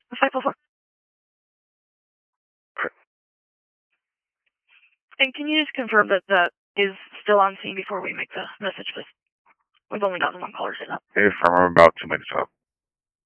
504. And can you just confirm that that is still on scene before we make the message, please? We've only gotten one caller set up. Yes, I'm about to make it up.